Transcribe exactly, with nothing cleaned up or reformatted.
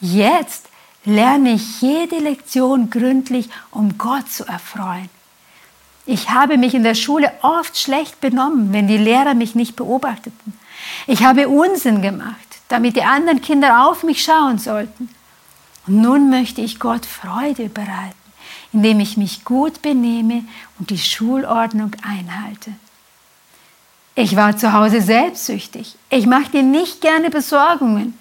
Jetzt lerne ich jede Lektion gründlich, um Gott zu erfreuen. Ich habe mich in der Schule oft schlecht benommen, wenn die Lehrer mich nicht beobachteten. Ich habe Unsinn gemacht, damit die anderen Kinder auf mich schauen sollten. Und nun möchte ich Gott Freude bereiten, indem ich mich gut benehme und die Schulordnung einhalte. Ich war zu Hause selbstsüchtig. Ich machte nicht gerne Besorgungen.